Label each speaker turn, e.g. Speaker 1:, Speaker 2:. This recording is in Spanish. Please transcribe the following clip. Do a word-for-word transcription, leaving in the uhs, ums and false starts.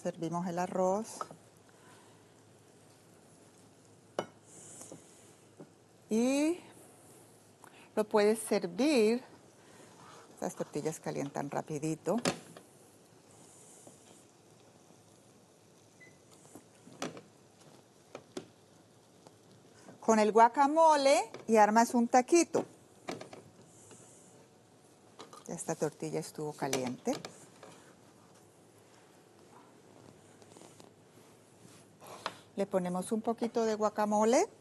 Speaker 1: Servimos el arroz. Y lo puedes servir. Las tortillas calientan rapidito. Con el guacamole y armas un taquito. Esta tortilla estuvo caliente. Le ponemos un poquito de guacamole.